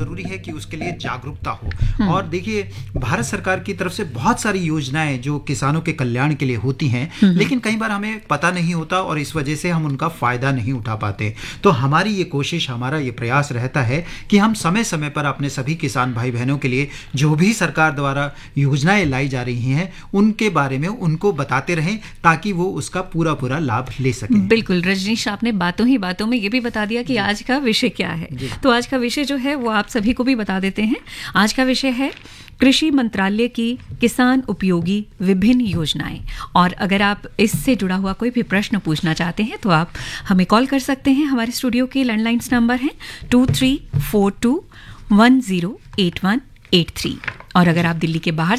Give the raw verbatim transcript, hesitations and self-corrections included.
जरूरी है कि उसके लिए जागरूकता हो। और देखिए, भारत सरकार की तरफ से बहुत सारी योजनाएं जो किसानों के कल्याण के लिए होती हैं, लेकिन कई बार हमें पता नहीं होता और इस वजह से हम उनका फायदा नहीं उठा पाते। तो हमारी ये कोशिश, हमारा ये प्रयास रहता है कि हम समय समय पर अपने सभी किसान भाई बहनों के लिए जो भी सरकार द्वारा योजनाएं लाई जा रही हैं उनके बारे में उनको बताते रहें, ताकि वो उसका पूरा पूरा लाभ ले सकें। बिल्कुल रजनीश, आपने बातों ही बातों में ये भी बता दिया कि आज का विषय क्या है। तो आज का विषय जो है वो आप सभी को भी बता देते हैं। आज का विषय है कृषि मंत्रालय की किसान उपयोगी विभिन्न योजनाएं। और अगर आप इससे जुड़ा हुआ कोई भी प्रश्न पूछना चाहते हैं तो आप हमें कॉल कर सकते हैं। हमारे स्टूडियो के लैंडलाइंस नंबर हैं to three four to one zero eight one eight three. और अगर आप दिल्ली के बाहर